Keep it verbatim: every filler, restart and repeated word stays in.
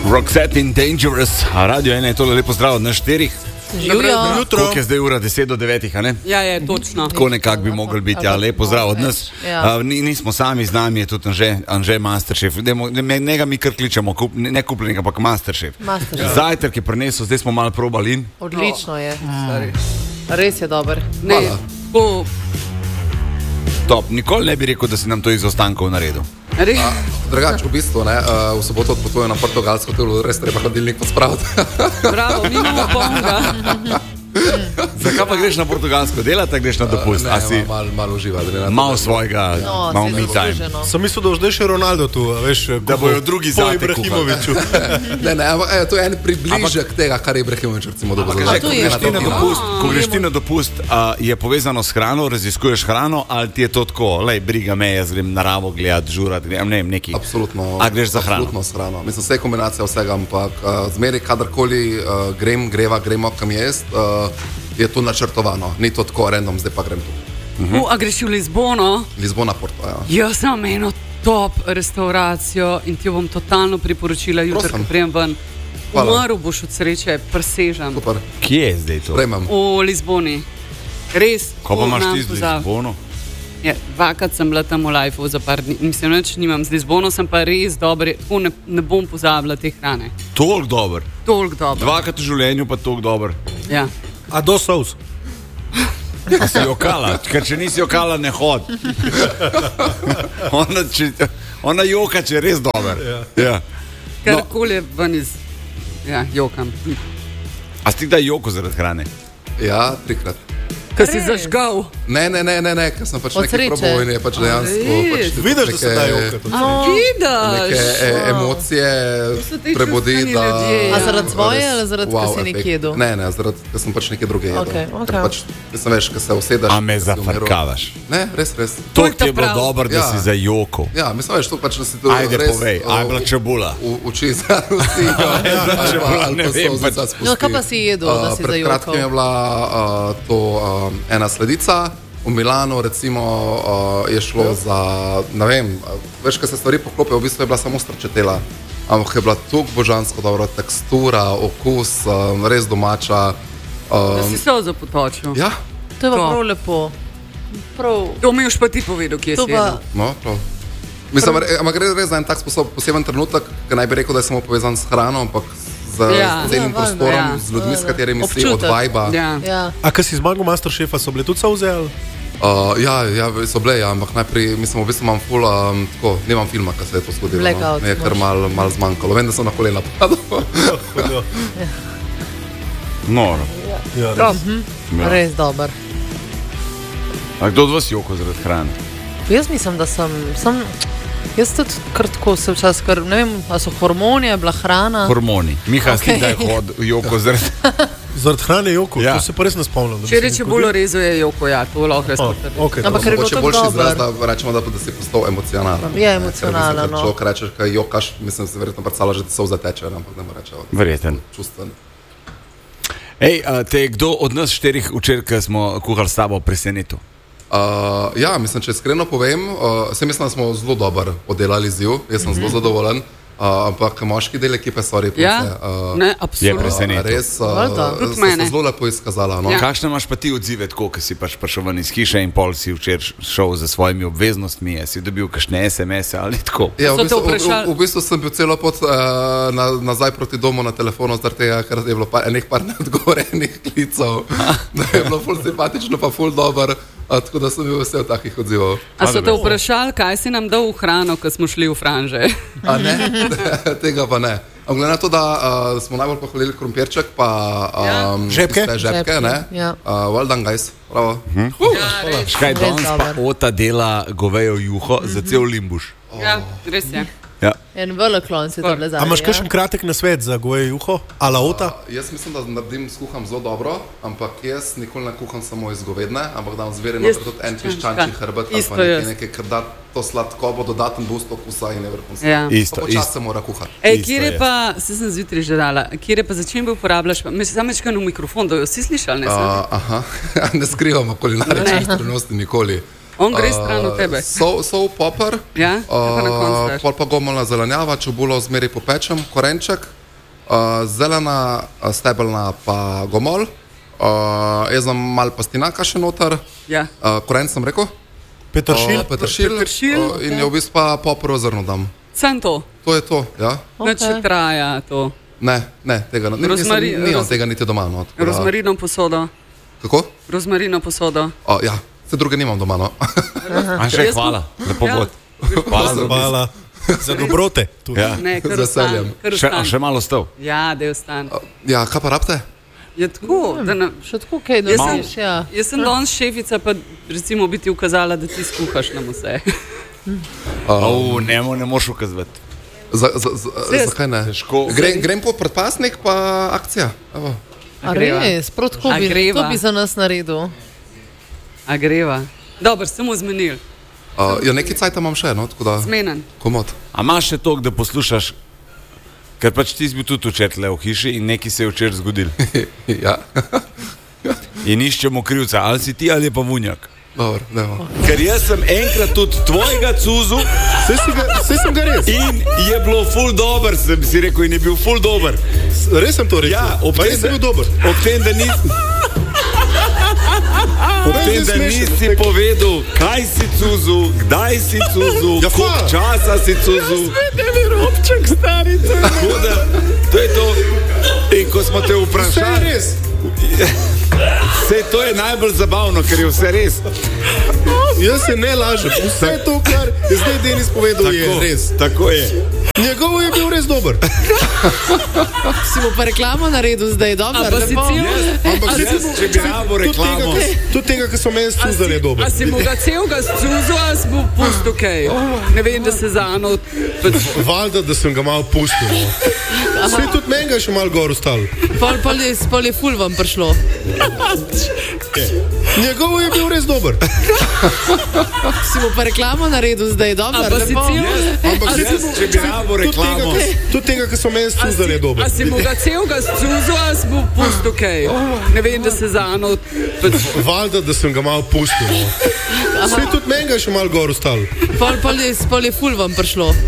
Roxette in Dangerous, Radio ena je tole lepo zdrav od nas štirih. Živijo. Koliko je zdaj ura, deset do devetih, a ne? Ja, je, točno. Tako nekako bi mogli biti, ja, lepo zdrav od nas. Ja. Uh, nismo sami, z nami je tudi Anže, Anže Masterchef. Demo, ne, njega mi kar kličemo, kup, ne kupljenega, ampak Masterchef. Masterchef. Zajtrk je prinesel, zdaj smo malo probali in... Odlično je. Res je dober. Ne, po, Top, nikoli ne bi rekel, da si nam to iz ostankov naredil. res, Drugač, v bistvu, ne, uh, v soboto odpotujem na Portugalsko, to je bilo res treba hladilnik pospraviti. bravo, mi imamo polnega. Zakaj pa greš na Portugalsko delati, a greš na dopust? Ne, A si malo mal uživa. malo svojega, No, malo si me time. zasluženo. Sem mislil, da boš zdaj še Ronaldo tu, a veš, Da bojo drugi po zate Ibrahimoviću. Ne, ne, ampak, e, to je en približek tega, kar je Ibrahimović recimo dobro Ampak, zelo. že, ko to je. greš ti na dopust, ko greš ti na dopust, a, je povezano s hrano, raziskuješ hrano, ali ti je to tako, lej, briga me, jaz grem naravo gledati, žurati, grem, ne vem, neki. Absolutno. A greš za hrano? Absolutno s hrano. Mislim, vse je kombinacija vsega, ampak uh, zmeri, kadarkoli uh, grem, greva, gremo kam jest, uh, je to načrtovano. Ni to tako random, zdaj pa grem tu. Uh, a greš v Lizbono? Lizbona, Porto, ja. Jaz sem eno top restauracijo in ti jo bom totalno priporočila jutri, Prosim. ko prijem ven. Hvala. Umrl boš od sreče, presežem. Super, Kje je zdaj to? prejmem. V Lizboni. Res. Ko pa imaš nam ti z pozav- Lizbono? Ja, dvakrat sem bila tam v lifeu za par dni. Mislim, nič nimam z Lizbono, sem pa res dober. Tako ne, ne bom pozabila te hrane. Toliko dober. Toliko dobro. Dvakrat v življenju pa toliko dober. Ja. A do sous? A si jokala? Ker če nisi jokala, ne hod. ona, če, ona joka, če je res dober. Ja. Karkoli je ven iz... Ja, jokam. A si ti kdaj joko zaradi hrane? Ja, trikrat. Ker si zažgal. Ne, ne, ne, ne, ne, ker sem pač Od nekaj sreče. probal in je pač dejansko pač res? Vidiš, da se da jokati. Vidaš? neke e, emocije so ti prebudi, čustveni da... ljudje, ja. A zaradi svoje ali zaradi, ker si efekt. nekje jedel? Ne, ne, zaradi, ker sem pač nekaj druge jedel. Okej, okej. Ker pač, mislim, veš, ker se usedeš... A me ker si v miru. zafrkavaš? Ne, res, res. To je ti je bilo prav. dobro, da Ja. si za joko. Ja, mislim, veš, to pač, da si to Ajde, res... povej, a je bila čebula? U, uči za Rusijo. čebula, ne vem, pač. No, kaj pa si jedel, da si Pred zajokal? kratkim je bila uh, to uh, ena sledica. V Milanu recimo uh, je šlo za, ne vem, veš, kaj se stvari poklopijo, v bistvu je bila samo strčetela. Ampak je bila tako božansko dobra tekstura, okus, um, res domača. Da Um, si se zapotočil. ja, To je pa To. prav lepo. Prav. To mi už pa ti povedal, kje To si pa... jedel. no, prav. Mislim, re- ampak gre res za en tak sposob, poseben trenutek, ki naj bi rekel, da je samo povezan s hrano, ampak z, Ja. z celim Ja, valjda, prostorom, ja. z ljudmi, s katerimi si, od Občutek. vajba. Ja. Ja. A ko si zmagal Masterchefa, so bile tudi sauze? ali? Uh, ja, ja, so bile, ja, ampak najprej, mislim, v bistvu imam ful, um, tako, nimam filma, ko se je to zgodilo. Blackout No. Mi je kar imaš. mal, mal zmanjkalo. Vem, da sem na kolena padel. Hudo. Noro. Ja, Prav. Ja. Res dober. A kdo od vas joko zaradi hrane? Jaz mislim, da sem, sem jaz tudi kar tako se včasih, ker ne vem, a so hormoni, je bila hrana. Hormoni. Miha, okay. Okej. si kdaj hod v joko zaradi... Zaradi hrane joko, Ja. to se pa res ne spomnim. da bi Če se reče nikoli- bolj rezo je joko, ja, to lahko res A, potrdim. okej. Ampak ker je bilo Mogoče tako boljši izraz, dobro. da rečemo, da, da si postal emocionalen. Je emocionalen, Ker, mislim, no. če človek rečeš, kaj jokaš, mislim, se verjetno predstavlja, že ti so zateče, ampak ne more reči. Verjeten. Čustven. Ej, a te je kdo od nas štirih včeraj, ko smo kuhali s tabo, presenetil? Uh, ja, mislim, če iskreno povem, uh, se mislim, da smo zelo dobro oddelali ziv, jaz sem zelo zadovoljen, uh, ampak moški del ekipe so res Ja, ne, absolutno. presenetil. Res uh, Valjda. Tudi so mene. se zelo lepo izkazala. No? Ja. Kakšne imaš pa ti odzive, tako, ko si pač prišel ven iz hiše in pol si včeraj šel za svojimi obveznostmi, a si dobil kakšne es em ese ali tako? Ja, So v, te bistvu, v, vprašali- v, v bistvu sem bil celo pot uh, na, nazaj proti domu na telefonu, zaradi tega, ker je bilo par, enih par neodgovorenih klicev. Da je bilo ful simpatično, pa ful dober, uh, tako da sem bil vesel takih odzivov. A so te vprašali, kaj si nam dal v hrano, ko smo šli v franže? A ne, tega pa ne. Ampak glede na to, da uh, smo najbolj pohvalili krompirček, pa um, Žepke? tiste žepke, Žepke, ne? ja. Uh, well done, guys. Bravo. Škaj, Res danes pa dober. Ota dela govejo juho za cel limbuš. Ja, res je. Ja. En velik klon si tam le zadnji. A imaš kakšen kratek nasvet za goje juho? Ala ota? Uh, jaz mislim, da naredim skuham zelo dobro, ampak jaz nikoli ne kuham samo iz govedne, ampak dam zvereno Jaz tudi en piščančka. piščančji hrbet ali Isto pa nekaj, jaz. nekaj, ker da to sladkobo, dodaten boost okusa in je vrhunsko. Ja. Isto, Pa počasi isto. se mora kuhati. Ej, Isto kjer je je. pa, se sem zjutraj že dala, kjer je pa začimbe uporabljaš, pa- mislim, samo večkrat v mikrofon, da jo vsi slišali, ne Uh, znam. aha, ne skrivamo kulinaričnih Ne. skrivnosti nikoli. On gre stran od tebe. Sol, sol popar, Ja, kaj pa na koncu daš? pol pa gomolna zelenjava, čebulo zmeri popečem, korenček, uh, zelena, uh, stebelna pa gomol, uh, jaz znam mal pastinaka še noter, Ja. uh, korenč sem rekel, Peteršilj. uh, peteršilj, Peteršilj, uh, in je v bistvu pa popro zrno dam. Sem to, To je to, ja? več Okej. traja to. Ne, ne, tega ne, Rozmari- nisem, nimam roz- tega niti doma, no. tako da- Rozmarino posodo, Kako? rozmarino posodo. O, ja, vse druge nimam doma, no. Anže, Jaz hvala, lepo Ja. bod. Hvala za obisk. Hvala za dobrote. tudi. Ja. Ne, kar Z veseljem. ostan, kar Še, a ostan. še malo stav. Ja, da je ostan. Ja, kaj pa rabite? Je tako, da ne... Še tako kaj Jaz sem, narediš, ja. jaz sem danes šefica, pa recimo bi ti ukazala, da ti skuhaš nam vse. Oh, ne, mo- ne moš ukazati. Za, za, za, Saj- zakaj ne? Težko. Grem, grem po predpasnik, pa akcija. Evo. A greva. res, prav tako A bi, greva. to bi za nas naredil. A greva. Dobro, samo zmenil. Uh, ja, nekaj cajta imam še, no, tako da Zmenen. komod. A imaš še to, da poslušaš, ker pač ti si bil tudi včeraj v hiši in nekaj se je včeraj zgodil. Ja, In iščemo krivca, ali si ti ali je pa vunjak. dobro, dajmo. Ker jaz sem enkrat tudi tvojega cuzu Saj si ga- Saj sem ga res. in je bilo ful dober, sem si rekel, in je bil ful dober. Res sem to rekel. Ja, ob Pa tem, res da- sem bil dober. Ob tem, da nisi. Ob Meni tem, je da smešno, nisi tako- povedal, kaj si cuzu, kdaj si cuzu, Ja, koliko hvala. časa si cuzu. Ne bi robček starica. Tako da, to je to. In ko smo te Vse je vprašali, res. vse to je najbolj zabavno, ker je vse res. Jaz se ne lažem. Vse to, kar je zdaj Denis povedal, je Tako, res. tako je. Njegov je bil res dober. Si mu pa reklamo naredil zdaj, dobro, A pa si lepo. cel? Ampak Jaz, recimo, če bi rabo tudi tega, reklamo, ki- tudi tega, ki so meni A suzali, je dober. A si mu ga celega scuzo, a si mu pusto kaj? Ne vem, da se za eno... Valjda, da sem ga malo pustil. No. Saj tudi meni ga je še malo gor ostalo. Pol, pol, je, pol je ful vam prišlo. Njegov je bil res dober. Si mu pa reklamo naredil zdaj, dobro, A pa si lepo. cel? Ampak jaz, recimo, če bi rabo tudi tega, reklamo, ki- tudi tega, ki so meni A suzali, je si, dober. a si mu ga celega scuzo, a si mu pusto kaj? Ne vem, da se za eno... Valjda, da sem ga malo pustil. No. Saj tudi meni ga je še malo gor ostalo. Pol, pol, je, pol je ful vam prišlo.